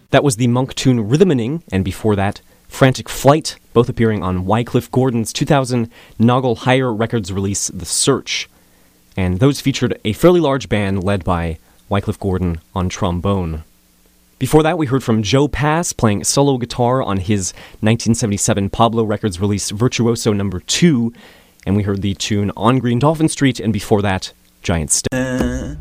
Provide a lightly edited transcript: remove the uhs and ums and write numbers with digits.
That was the Monk tune Rhythmaning, and before that, Frantic Flight, both appearing on Wycliffe Gordon's 2000 Noggle Higher Records release, The Search. And those featured a fairly large band led by Wycliffe Gordon on trombone. Before that, we heard from Joe Pass playing solo guitar on his 1977 Pablo Records release Virtuoso No. 2, and we heard the tune On Green Dolphin Street, and before that, Giant Step.